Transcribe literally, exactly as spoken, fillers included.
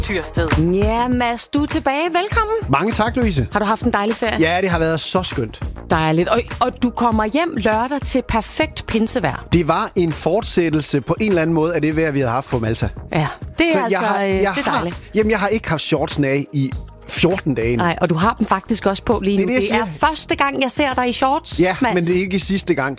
Tyrsted. Ja, Mads, du er tilbage. Velkommen. Mange tak, Louise. Har du haft en dejlig ferie? Ja, det har været så skønt. Dejligt. Og, og du kommer hjem lørdag til perfekt pinsevejr. Det var en fortsættelse på en eller anden måde af det vejr, vi havde haft på Malta. Ja, det er Så altså jeg har, jeg det er har, dejligt. Jamen, jeg har ikke haft shortsene af i fjorten dage nu. Nej, og du har dem faktisk også på lige nu. Det er det, det er første gang, jeg ser dig i shorts, Ja, Mads. men det er ikke sidste gang.